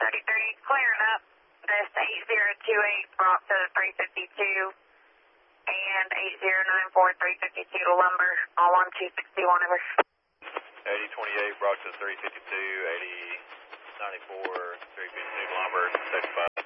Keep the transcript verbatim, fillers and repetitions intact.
thirty-three, clearing up this eight zero two eight brought to three fifty-two and eight zero nine four three fifty-two to lumber, all on two sixty-one over. eighty twenty-eight brought to three fifty-two, eighty ninety-four three fifty-two to lumber, thirty-five.